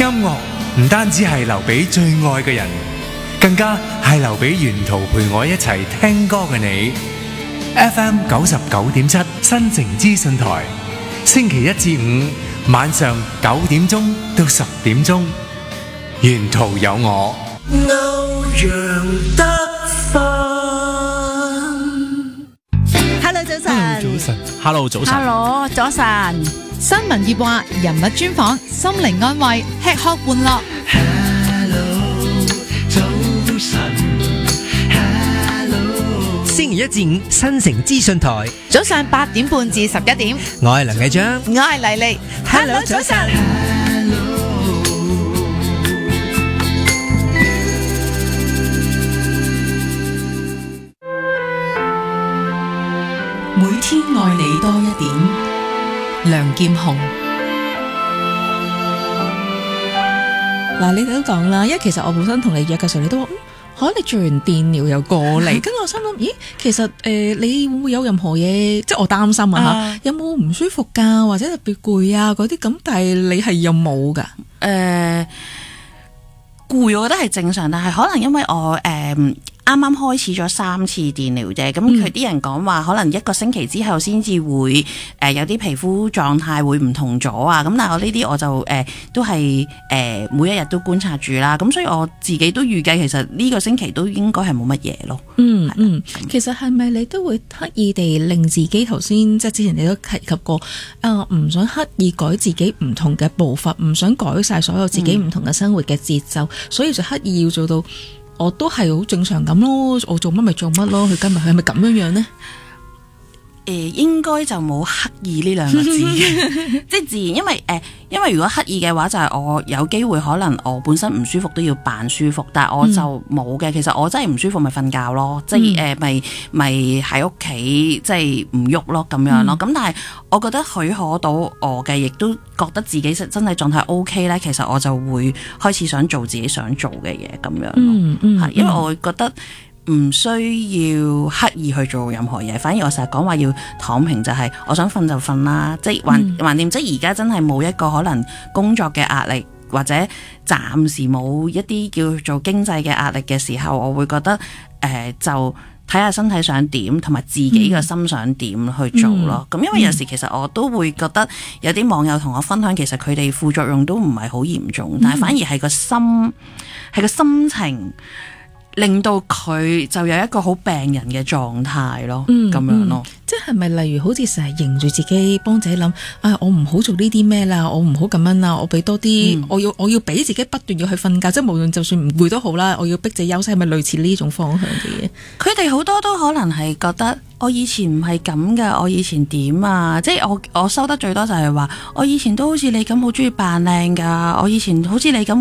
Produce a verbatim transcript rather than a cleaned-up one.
樂唔單止係留俾最愛嘅人，更加係留俾沿途陪我一齊聽歌嘅你。F M 九十九點七新城資訊台，星期一至五晚上九點鐘到十點鐘，沿途有我。歐陽德 Hello 早晨， 早晨 ，Hello 早晨 Hello 早晨。 新聞業話人物專訪，心靈安慰，吃喝玩樂。 Hello 早晨 ，Hello。星期一至五新城資訊台， 早上八點半至十一點， 我係梁繼章， 我係麗麗。Hello 早晨。 每天愛你多一點。梁劍虹。 嗱，你哋都講啦，因為其實我本身同你約嘅時候，你都話，嗯，可能你做完電療又過嚟，跟住我心諗，咦，其實誒、呃，你會唔會有任何嘢，即係我擔心啊吓，啊有冇唔舒服噶，或者特別攰啊嗰啲咁，但係你係有冇噶？誒、 呃，攰我覺得係正常，但係可能因為我誒。呃啱啱開始咗三次電療啫，咁佢啲人講話可能一個星期之後先至會誒、呃、有啲皮膚狀態會唔同咗啊，咁但係我呢啲我就誒、呃、都係誒、呃、每一日都觀察住啦，咁所以我自己都預計其實呢個星期都應該係冇乜嘢咯。嗯嗯，其實係咪你都會刻意地令自己頭先即係之前你都提及過啊，唔想刻意改自己唔同嘅步伐，唔想改晒所有自己唔同嘅生活嘅節奏，嗯、所以就刻意要做到。我都係好正常咁咯，我做乜咪做乜咯，佢今日佢係咪咁樣樣呢？ 誒、呃，應該就冇刻意呢兩個字，即係自然，因為誒、呃，因為如果刻意嘅話，就係、是、我有機會可能我本身唔舒服都要扮舒服，但係我就冇嘅。嗯、其實我真係唔舒服咪瞓覺咯，即係誒，咪咪喺屋企即係唔喐咯咁樣咯。咁、嗯、但係我覺得許可到我嘅，亦都覺得自己真係狀態 O K 咧，其實我就會開始想做自己想做嘅嘢咁樣咯。嗯嗯，係因為我會覺得。唔需要刻意去做任何嘢，反而我成日講話要躺平，就係我想瞓就瞓啦，即係橫橫掂，即係而家真係冇一個可能工作嘅壓力，或者暫時冇一啲叫做經濟嘅壓力嘅時候，我會覺得誒、呃、就睇下身體想點，同埋自己嘅心想點去做咯。咁、嗯、因為有時其實我都會覺得有啲網友同我分享，其實佢哋副作用都唔係好嚴重，但係反而係個心係個心情。令到佢就有一個好病人嘅狀態咯，咁、嗯、樣咯， 即係咪例如好似成日認住自己幫自己諗，啊我唔好做呢啲咩啦，我唔好咁樣啦，我俾多啲、嗯，我要我要俾自己不斷要去瞓覺，即係無論就算唔攰都好啦，我要逼自己休息，係咪類似呢種方向嘅嘢？佢哋好多都可能係覺得我以前唔係咁噶，我以前點啊？即係我我收得最多就係話，我以前都好似你咁好中意扮靚噶，我以前好似你咁